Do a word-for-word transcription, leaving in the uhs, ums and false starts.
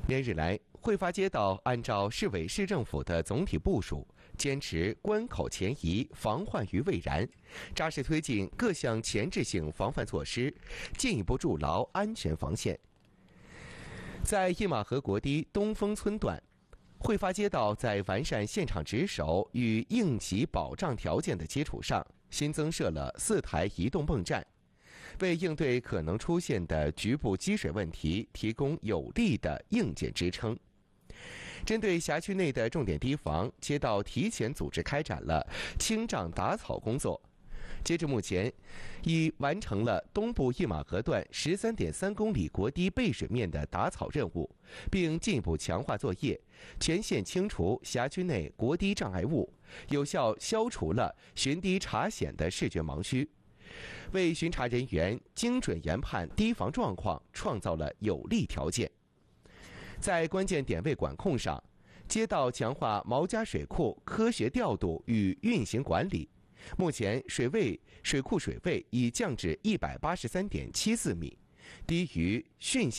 连日来，汇发街道按照市委市政府的总体部署，坚持关口前移，防患于未然，扎实推进各项前置性防范措施，进一步筑牢安全防线。在一马河国堤东风村段，汇发街道在完善现场值守与应急保障条件的基础上，新增设了四台移动泵站，为应对可能出现的局部积水问题提供有力的硬件支撑。针对辖区内的重点堤防，街道提前组织开展了清障打草工作。截至目前，已完成了东部一马河段 十三点三公里国堤备水面的打草任务，并进一步强化作业，全线清除辖区内国堤障碍物，有效消除了巡堤查险的视觉盲区，为巡查人员精准研判堤防状况创造了有利条件。在关键点位管控上，街道强化毛家水库科学调度与运行管理。目前水位水库水位已降至一百八十三点七四米，低于汛